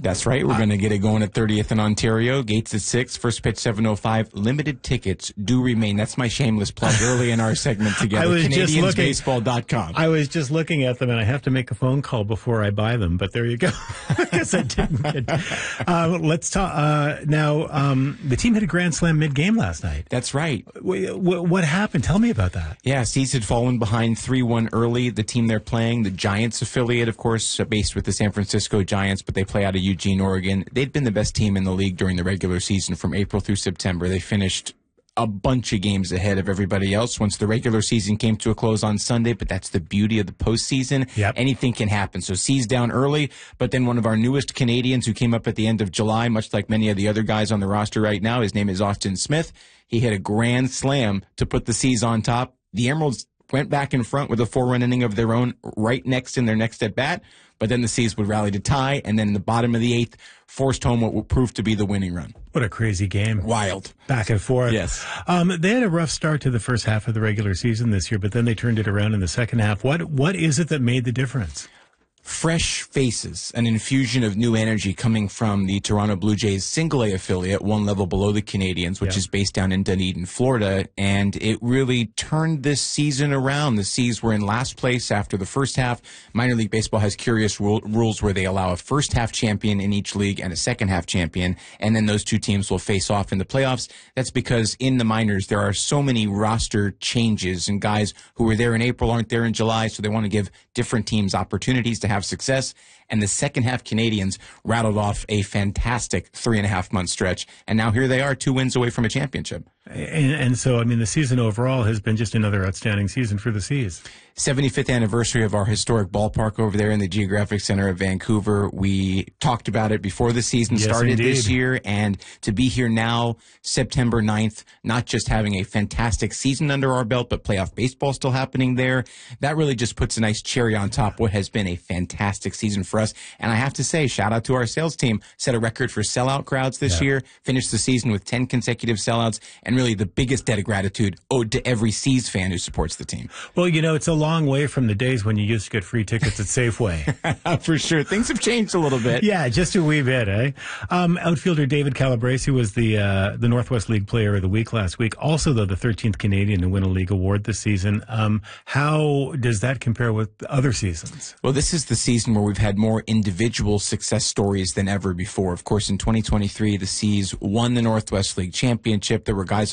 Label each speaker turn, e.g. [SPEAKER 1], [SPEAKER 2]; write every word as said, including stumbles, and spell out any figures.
[SPEAKER 1] That's right. We're uh, going to get it going at thirtieth in Ontario. Gates at six. First pitch seven oh five. Limited tickets do remain. That's my shameless plug early in our segment together. Canadians Baseball dot com.
[SPEAKER 2] I was just looking at them, and I have to make a phone call before I buy them. But there you go. Because I didn't get. Uh, let's talk uh, now. Um, the team hit a grand slam mid-game last night.
[SPEAKER 1] That's right.
[SPEAKER 2] W- w- what happened? Tell me about that.
[SPEAKER 1] Yeah, Seas had fallen behind three one early. The team they're playing, the Giants affiliate, of course, based with the San Francisco Giants, but they play out of Eugene, Oregon. They'd been the best team in the league during the regular season from April through September. They finished a bunch of games ahead of everybody else once the regular season came to a close on Sunday, but that's the beauty of the postseason.
[SPEAKER 2] Yep.
[SPEAKER 1] Anything can happen. So Seas down early, but then one of our newest Canadians who came up at the end of July, much like many of the other guys on the roster right now, his name is Austin Smith. He hit a grand slam to put the Seas on top. The Emeralds went back in front with a four-run inning of their own right next in their next at-bat, but then the Seas would rally to tie, and then in the bottom of the eighth, forced home what would prove to be the winning run.
[SPEAKER 2] What a crazy game.
[SPEAKER 1] Wild.
[SPEAKER 2] Back and forth.
[SPEAKER 1] Yes.
[SPEAKER 2] Um, they had a rough start to the first half of the regular season this year, but then they turned it around in the second half. What What is it that made the difference?
[SPEAKER 1] Fresh faces, an infusion of new energy coming from the Toronto Blue Jays single A affiliate, one level below the Canadians, which
[SPEAKER 2] yeah.
[SPEAKER 1] is based down in Dunedin, Florida, and it really turned this season around. The Seas were in last place after the first half. Minor League Baseball has curious rule, rules where they allow a first half champion in each league and a second half champion, and then those two teams will face off in the playoffs. That's because in the minors there are so many roster changes, and guys who were there in April aren't there in July, so they want to give different teams opportunities to have success. And the second half Canadians rattled off a fantastic three and a half month stretch. And now here they are, two wins away from a championship.
[SPEAKER 2] And, and so, I mean, the season overall has been just another outstanding season for the Seas.
[SPEAKER 1] seventy-fifth anniversary of our historic ballpark over there in the Geographic Center of Vancouver. We talked about it before the season
[SPEAKER 2] yes,
[SPEAKER 1] started
[SPEAKER 2] indeed.
[SPEAKER 1] this year. And to be here now, September ninth, not just having a fantastic season under our belt, but playoff baseball still happening there, that really just puts a nice cherry on top what has been a fantastic season for us. And I have to say, shout out to our sales team, set a record for sellout crowds this
[SPEAKER 2] yeah.
[SPEAKER 1] year, finished the season with ten consecutive sellouts, and really the biggest debt of gratitude owed to every Seas fan who supports the team.
[SPEAKER 2] Well, you know, it's a long way from the days when you used to get free tickets at Safeway.
[SPEAKER 1] For sure. Things have changed a little bit.
[SPEAKER 2] Yeah, just a wee bit, eh? Um, outfielder David Calabrese was the uh, the Northwest League Player of the Week last week. Also, though, the thirteenth Canadian to win a league award this season. Um, how does that compare with other seasons?
[SPEAKER 1] Well, this is the season where we've had more individual success stories than ever before. Of course, in twenty twenty-three, the Seas won the Northwest League Championship. There were guys